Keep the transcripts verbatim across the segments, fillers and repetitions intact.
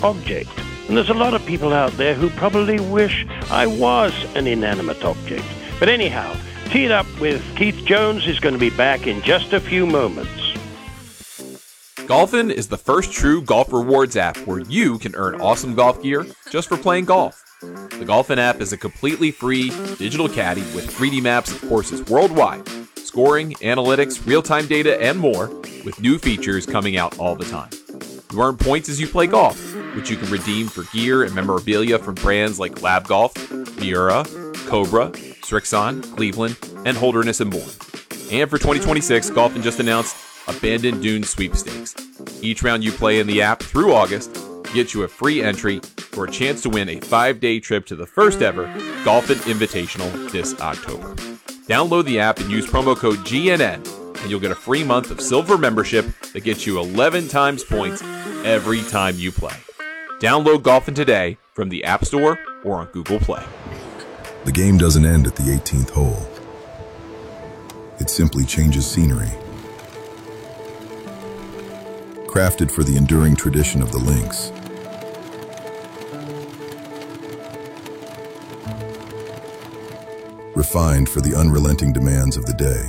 object. And there's a lot of people out there who probably wish I was an inanimate object. But anyhow, Teed Up with Keith Jones is going to be back in just a few moments. Golfin is the first true golf rewards app where you can earn awesome golf gear just for playing golf. The Golfin app is a completely free digital caddy with three D maps of courses worldwide, scoring, analytics, real-time data, and more, with new features coming out all the time. You earn points as you play golf, which you can redeem for gear and memorabilia from brands like Lab Golf, Miura, Cobra, Strixon, Cleveland, and Holderness and Bourne. And for twenty twenty-six, Golfin just announced Abandoned Dunes Sweepstakes. Each round you play in the app through August gets you a free entry for a chance to win a five-day trip to the first ever Golfin Invitational this October. Download the app and use promo code G N N, and you'll get a free month of silver membership that gets you eleven times points every time you play. Download Golfin today from the App Store or on Google Play. The game doesn't end at the eighteenth hole. It simply changes scenery. Crafted for the enduring tradition of the links. Refined for the unrelenting demands of the day.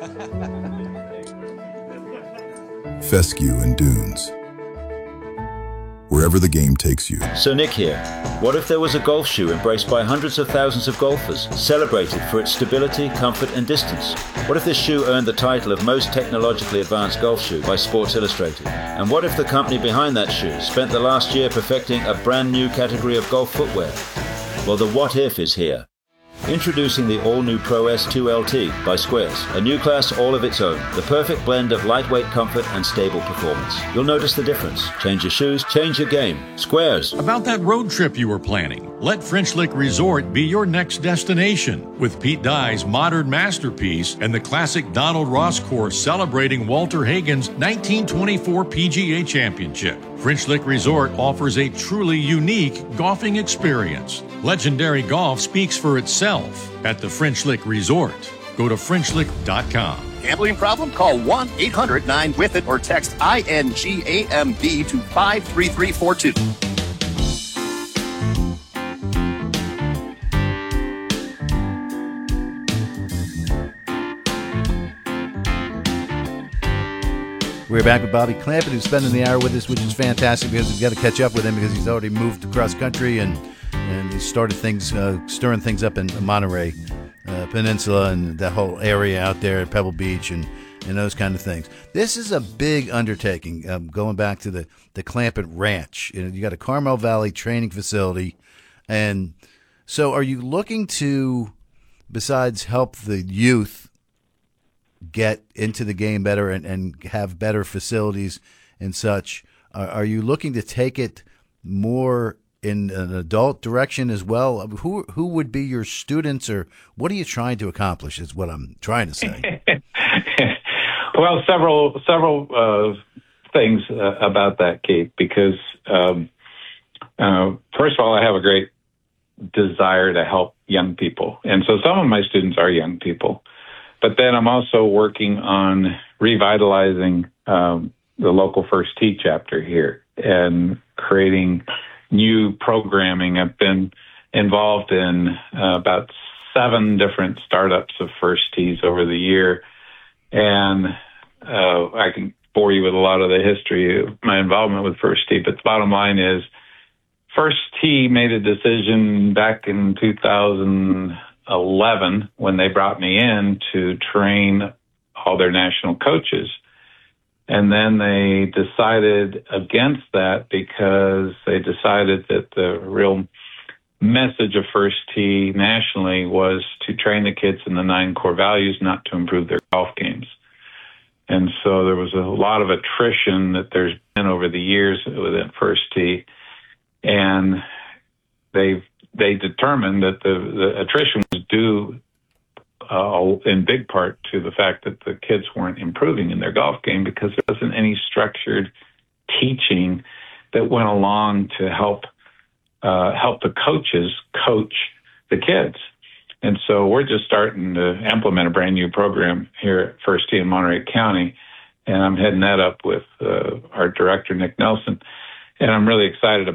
Fescue and Dunes. Wherever the game takes you. So Nick here. What if there was a golf shoe embraced by hundreds of thousands of golfers, celebrated for its stability, comfort and distance? What if this shoe earned the title of most technologically advanced golf shoe by Sports Illustrated? And what if the company behind that shoe spent the last year perfecting a brand new category of golf footwear? Well, the what if is here. Introducing the all-new Pro S two L T by Squares, a new class all of its own, the perfect blend of lightweight comfort and stable performance. You'll notice the difference. Change your shoes, change your game. Squares. About that road trip you were planning, let French Lick Resort be your next destination. With Pete Dye's modern masterpiece and the classic Donald Ross course celebrating Walter Hagen's nineteen twenty-four P G A Championship, French Lick Resort offers a truly unique golfing experience. Legendary golf speaks for itself at the French Lick Resort. Go to French Lick dot com. Gambling problem? Call one eight hundred nine with it or text I N G A M B to five three three four two. We're back with Bobby Clampett, who's spending the hour with us, which is fantastic because we've got to catch up with him because he's already moved across country and and he started things, uh, stirring things up in Monterey uh, Peninsula and that whole area out there at Pebble Beach and, and those kind of things. This is a big undertaking, um, going back to the, the Clampett Ranch. You know, you got a Carmel Valley training facility. And so are you looking to, besides help the youth get into the game better and, and have better facilities and such, are, are you looking to take it more in an adult direction as well? Who who would be your students, or what are you trying to accomplish is what I'm trying to say. Well, several several uh, things uh, about that, Kate, because um, uh, first of all, I have a great desire to help young people. And so some of my students are young people. But then I'm also working on revitalizing um, the local First Tee chapter here and creating new programming. I've been involved in uh, about seven different startups of First Tees over the year. And uh, I can bore you with a lot of the history of my involvement with First Tee. But the bottom line is First Tee made a decision back in two thousand eleven when they brought me in to train all their national coaches. And then they decided against that because they decided that the real message of First Tee nationally was to train the kids in the nine core values, not to improve their golf games. And so there was a lot of attrition that there's been over the years within First Tee. And they they determined that the, the attrition was due uh, in big part to the fact that the kids weren't improving in their golf game because there wasn't any structured teaching that went along to help uh, help the coaches coach the kids. And so we're just starting to implement a brand new program here at First Tee in Monterey County, and I'm heading that up with uh, our director, Nick Nelson. And I'm really excited about